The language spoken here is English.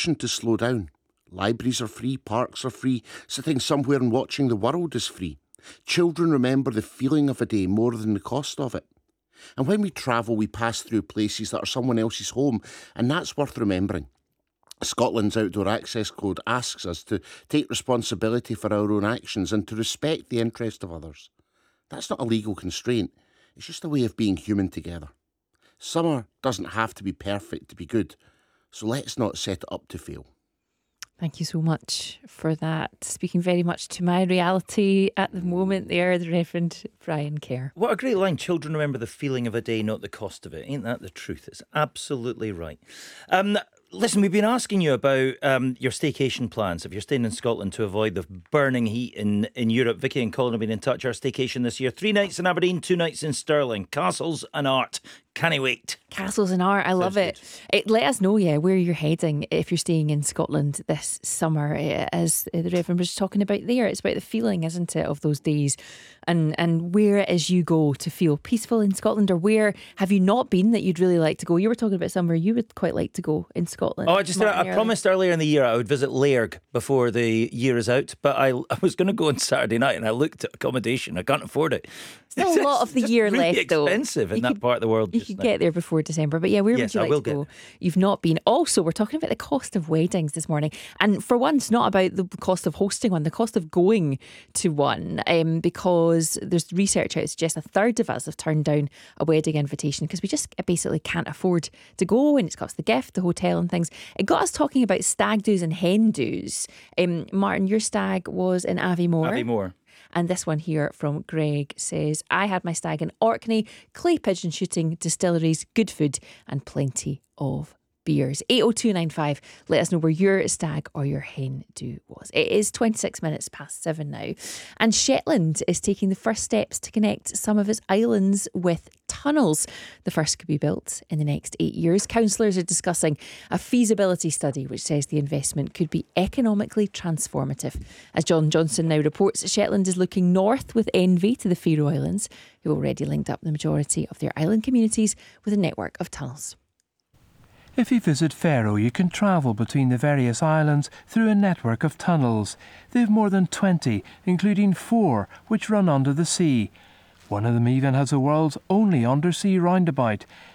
option to slow down. Libraries are free, parks are free, sitting somewhere and watching the world is free. Children remember the feeling of a day more than the cost of it. And when we travel, we pass through places that are someone else's home, and that's worth remembering. Scotland's Outdoor Access Code asks us to take responsibility for our own actions and to respect the interest of others. That's not a legal constraint, it's just a way of being human together. Summer doesn't have to be perfect to be good, so let's not set it up to fail. Thank you so much for that. Speaking very much to my reality at the moment there, the Reverend Brian Kerr. What a great line. Children remember the feeling of a day, not the cost of it. Ain't that the truth? It's absolutely right. Listen, we've been asking you about your staycation plans if you're staying in Scotland to avoid the burning heat in Europe. Vicky and Colin have been in touch. Our staycation this year, 3 nights in Aberdeen, 2 nights in Stirling. Castles and art. Can't wait. Castles and art, I love it. Let us know, where you're heading if you're staying in Scotland this summer. As the Reverend was talking about there, it's about the feeling, isn't it, of those days, and where it is you go to feel peaceful in Scotland, or where have you not been that you'd really like to go? You were talking about somewhere you would quite like to go in Scotland. Oh, I promised earlier in the year I would visit Lairg before the year is out, but I was going to go on Saturday night and I looked at accommodation. I can't afford it. Still a lot of the year really left, though. Expensive in that part of the world. You could get there before December, but where would you like to go? You've not been. Also, we're talking about the cost of weddings this morning, and for once, not about the cost of hosting one, the cost of going to one, because there's research out that suggests a third of us have turned down a wedding invitation because we just basically can't afford to go, and it's cost the gift, the hotel, and things. It got us talking about stag do's and hen do's. Martin, your stag was in Aviemore. Aviemore. And this one here from Greg says, I had my stag in Orkney, clay pigeon shooting, distilleries, good food and plenty of beers. 80295, let us know where your stag or your hen do was. It is 26 minutes past 7 now, and Shetland is taking the first steps to connect some of its islands with tunnels. The first could be built in the next 8 years. Councillors are discussing a feasibility study which says the investment could be economically transformative. As John Johnson now reports, Shetland is looking north with envy to the Faroe Islands, who already linked up the majority of their island communities with a network of tunnels. If you visit Faroe, you can travel between the various islands through a network of tunnels. They have more than 20, including 4 which run under the sea. One of them even has the world's only undersea roundabout.